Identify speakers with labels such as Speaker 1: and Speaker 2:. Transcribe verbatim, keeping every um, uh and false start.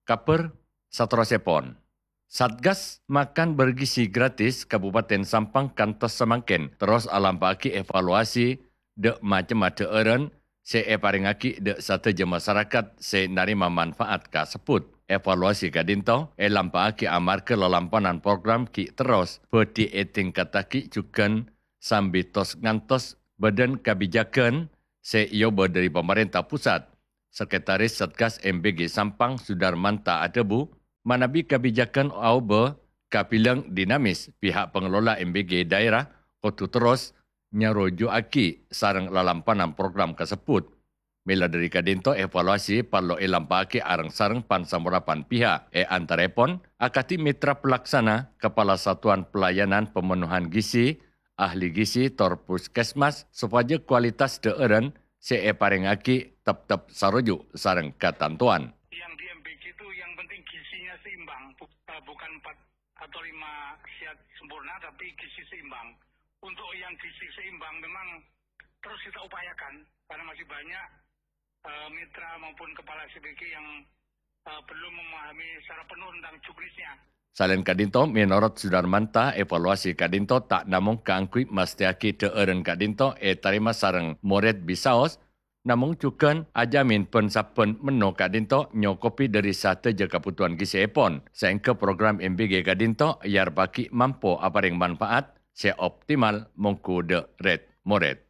Speaker 1: kaper satrosepon. Satgas Makan Bergizi Gratis Kabupaten Sampang Kantos Semangkin terus alampaki evaluasi dek macam-macam eren se paringaki dek satu je masyarakat se narima manfaat kasebut. Evaluasi kadinto e lampaki amar ke lelampanan program ki terus peti eting kataki cukan sambil tos ngantos badan kebijakan se yoba dari pemerintah pusat. Sekretaris Satgas M B G Sampang Sudarmanta Adebu manabi kebijakan auba kapilang dinamis pihak pengelola M B G daerah kotu terus nyarojo aki sarang lalampanan program kasebut. Mila dari kadinto evaluasi parlo elampaki arang sarang pansamurapan pihak e antarepon akati mitra pelaksana Kepala Satuan Pelayanan Pemenuhan Gizi ahli gizi tor puskesmas supaya kualitas deeren se e paringaki tep-tep saroju sarang katantuan.
Speaker 2: Yang di M B G itu yang penting gizinya seimbang, bukan empat atau lima sehat sempurna tapi gizi seimbang. Untuk yang gizi seimbang memang terus kita upayakan karena masih banyak uh, mitra maupun kepala S B G yang uh, belum memahami secara penuh tentang juknisnya.
Speaker 1: Selain kadinto, menurut Sudarmanta, evaluasi kadinto tak namun keangkui mastiaki teeren kadinto e tarima sarang murid bisaos, namun cukan ajamin pensapen menu kadinto nyokopi dari satu je kebutuhan gizi epon. Sehingga program M B G kadinto yar baki mampu aparing manfaat se optimal mengku de red murid.